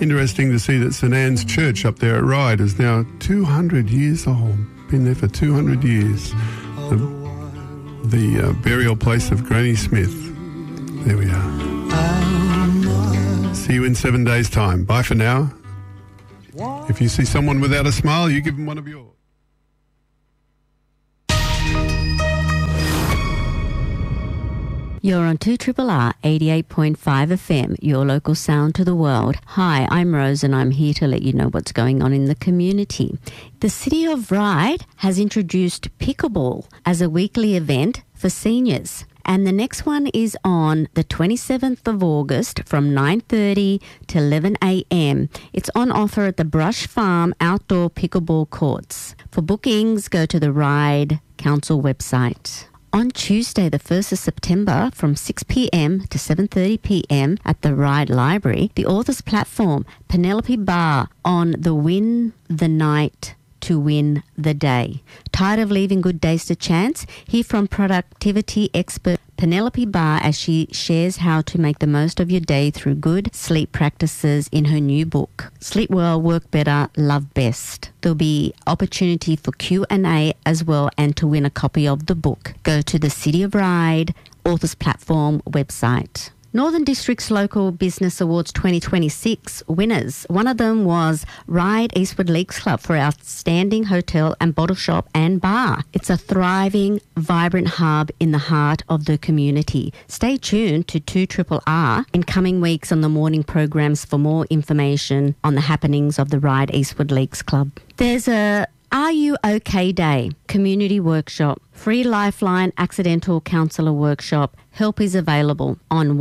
Interesting to see that St Anne's Church up there at Ryde is now 200 years old. Been there for 200 years. The burial place of Granny Smith. There we are. See you in 7 days' time. Bye for now. If you see someone without a smile, you give them one of yours. You're on 2RRR 88.5 FM, your local sound to the world. Hi, I'm Rose and I'm here to let you know what's going on in the community. The City of Ryde has introduced pickleball as a weekly event for seniors. And the next one is on the 27th of August from 9:30 to 11 a.m. It's on offer at the Brush Farm Outdoor Pickleball Courts. For bookings, go to the Ryde Council website. On Tuesday, the 1st of September, from 6 p.m. to 7:30 p.m. at the Ryde Library, the author's platform, Penelope Barr, on the Win the Night to Win the Day. Tired of leaving good days to chance? Hear from productivity expert Penelope Barr as she shares how to make the most of your day through good sleep practices in her new book, Sleep Well, Work Better, Love Best. There'll be opportunity for Q&A as well and to win a copy of the book. Go to the City of Ryde Authors Platform website. Northern District's Local Business Awards 2026 winners. One of them was Ryde Eastwood Leagues Club for Outstanding Hotel and Bottle Shop and Bar. It's a thriving, vibrant hub in the heart of the community. Stay tuned to 2RRR in coming weeks on the morning programs for more information on the happenings of the Ryde Eastwood Leagues Club. There's a Are You OK Day community workshop, free Lifeline accidental counsellor workshop. Help is available on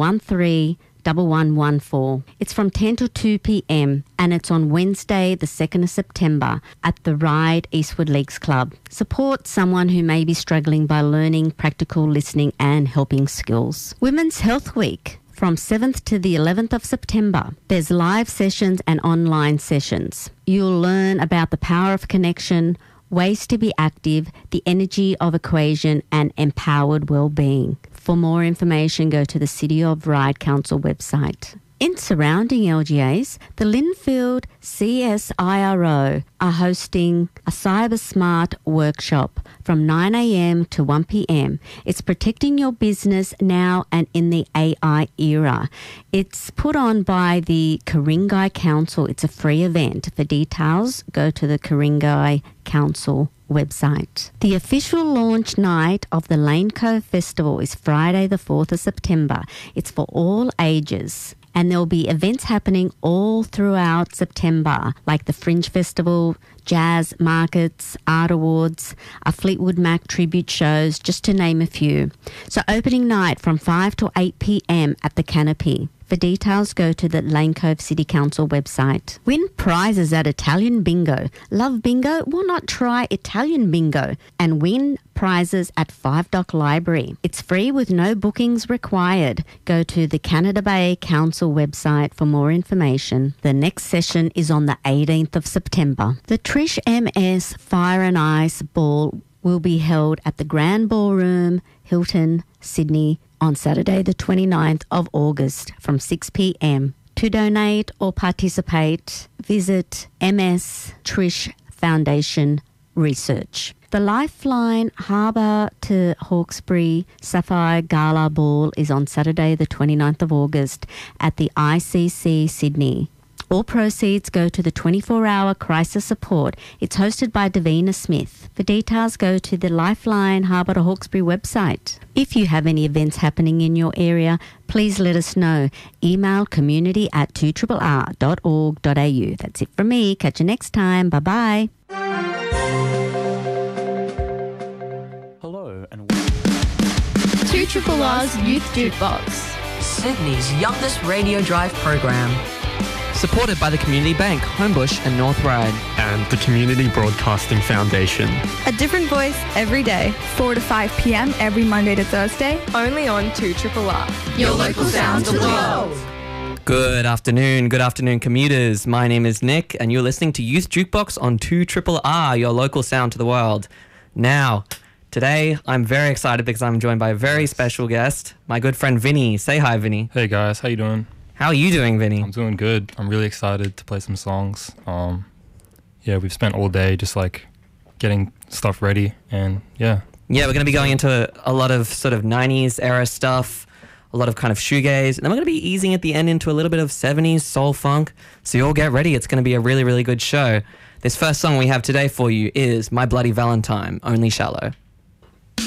131114. It's from 10 to 2 p.m. and it's on Wednesday, the 2nd of September at the Ryde Eastwood Leagues Club. Support someone who may be struggling by learning practical listening and helping skills. Women's Health Week. From 7th to the 11th of September, there's live sessions and online sessions. You'll learn about the power of connection, ways to be active, the energy of equation, and empowered well-being. For more information, go to the City of Ryde Council website. In surrounding LGAs, the Linfield CSIRO are hosting a Cyber Smart workshop from 9 a.m. to 1 p.m. It's protecting your business now and in the AI era. It's put on by the Ku-ring-gai Council. It's a free event. For details, go to the Ku-ring-gai Council website. The official launch night of the Lane Cove Festival is Friday the 4th of September. It's for all ages. And there'll be events happening all throughout September, like the Fringe Festival, jazz markets, art awards, a Fleetwood Mac tribute shows, just to name a few. So opening night from 5 to 8 p.m. at the Canopy. For details, go to the Lane Cove City Council website. Win prizes at Italian Bingo. Love bingo? Why not try Italian Bingo and win prizes at 5 Dock Library? It's free with no bookings required. Go to the Canada Bay Council website for more information. The next session is on the 18th of September. The Trish MS Fire and Ice Ball will be held at the Grand Ballroom, Hilton, Sydney, on Saturday the 29th of August from 6 p.m. To donate or participate, visit MS Trish Foundation Research. The Lifeline Harbour to Hawkesbury Sapphire Gala Ball is on Saturday the 29th of August at the ICC Sydney. All proceeds go to the 24-hour crisis support. It's hosted by Davina Smith. For details, go to the Lifeline Harbour to Hawkesbury website. If you have any events happening in your area, please let us know. Email community@2rrr.org.au. That's it from me. Catch you next time. Bye-bye. Hello and 2RRR's Youth Jukebox, Sydney's youngest radio drive program. Supported by the Community Bank, Homebush and North Ryde. And the Community Broadcasting Foundation. a different voice every day, 4 to 5 p.m. every Monday to Thursday, only on 2RRR. Your local sound to the world. Good afternoon, commuters. My name is Nick and you're listening to Youth Jukebox on 2RRR, your local sound to the world. Now, today I'm very excited because I'm joined by a very special guest, my good friend Vinny. Say hi, Vinny. Hey guys, how you doing? How are you doing, Vinny? I'm doing good. I'm really excited to play some songs. Yeah, we've spent all day just like getting stuff ready, and yeah. Yeah, we're going to be going into a lot of sort of 90s era stuff, a lot of kind of shoegaze, and then we're going to be easing at the end into a little bit of 70s soul funk. So you all get ready. It's going to be a really, really good show. This first song we have today for you is My Bloody Valentine, Only Shallow.